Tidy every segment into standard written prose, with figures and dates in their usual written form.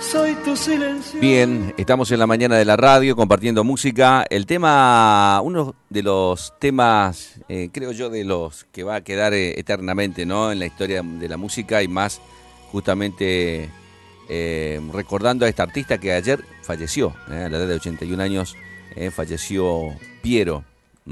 soy tu silencio. Bien, estamos en la mañana de la radio compartiendo música. El tema, uno de los temas, creo yo, de los que va a quedar eternamente, ¿no? En la historia de la música y más justamente recordando a esta artista que ayer falleció, a la edad de 81 años, falleció Piero.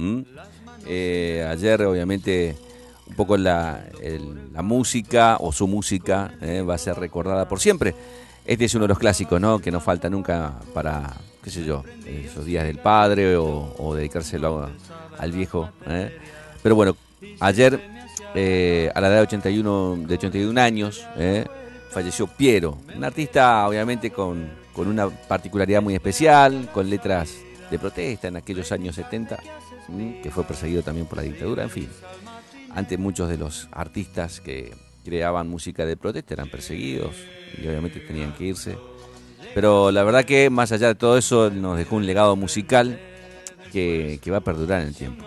Ayer, obviamente, un poco la música o su música va a ser recordada por siempre. Este es uno de los clásicos, ¿no? Que no falta nunca para, qué sé yo, esos días del padre o dedicárselo al viejo. Pero bueno, ayer, a la edad de 81 años, falleció Piero. Un artista, obviamente, con una particularidad muy especial, con letras de protesta en aquellos años 70, que fue perseguido también por la dictadura, en fin. Antes muchos de los artistas que creaban música de protesta eran perseguidos y obviamente tenían que irse. Pero la verdad que más allá de todo eso nos dejó un legado musical que va a perdurar en el tiempo.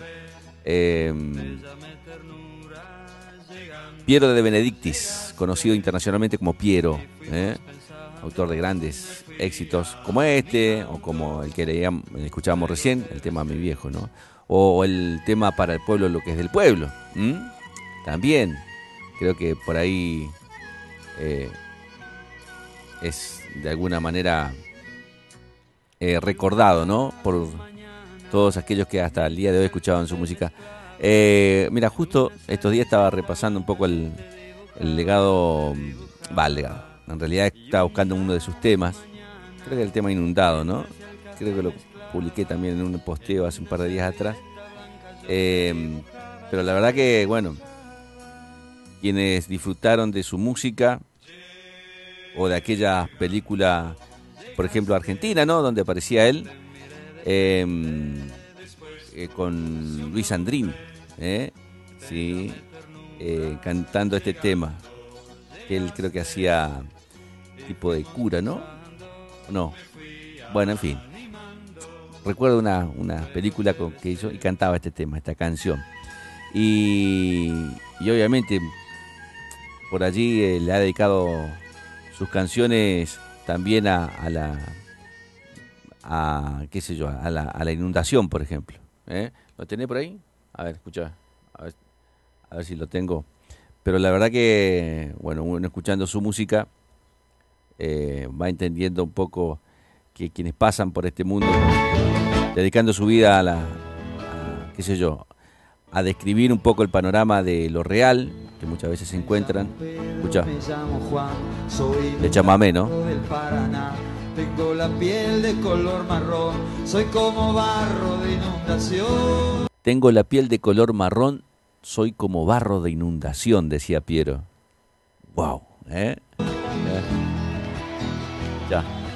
Piero de Benedictis, conocido internacionalmente como Piero, autor de grandes éxitos como este o como el que escuchábamos recién, el tema Mi Viejo, ¿no? O el tema Para el Pueblo lo que es del pueblo. También creo que por ahí es de alguna manera recordado, ¿no? Por todos aquellos que hasta el día de hoy escuchaban su música. Mira, justo estos días estaba repasando un poco el legado. El legado. En realidad estaba buscando uno de sus temas. Creo que el tema Inundado, ¿no? Creo que lo publiqué también en un posteo hace un par de días atrás. Pero la verdad que, bueno, quienes disfrutaron de su música o de aquella película, por ejemplo, argentina, ¿no? Donde aparecía él, con Luis Sandrini, sí, cantando este tema, que él creo que hacía tipo de cura, ¿no? No, bueno, en fin. Recuerdo una película que hizo y cantaba este tema, esta canción. Y obviamente por allí le ha dedicado sus canciones también a qué sé yo, a la inundación, por ejemplo. ¿Lo tenés por ahí? A ver, escucha, a ver si lo tengo. Pero la verdad que, bueno, uno escuchando su música va entendiendo un poco que quienes pasan por este mundo dedicando su vida qué sé yo, a describir un poco el panorama de lo real que muchas veces se encuentran. Escucha, de chamamé, ¿no? Tengo la piel de color marrón, soy como barro de inundación. Tengo la piel de color marrón, soy como barro de inundación, decía Piero. Wow, Ya.